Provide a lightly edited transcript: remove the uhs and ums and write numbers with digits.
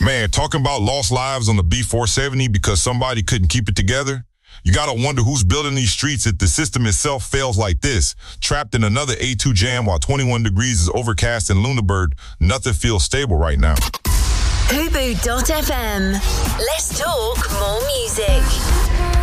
Man, talking about lost lives on the B470 because somebody couldn't keep it together? You gotta wonder who's building these streets if the system itself fails like this. Trapped in another A2 jam while 21 degrees is overcast in Lunenburg, nothing feels stable right now. Fubu.fm. Let's talk more music.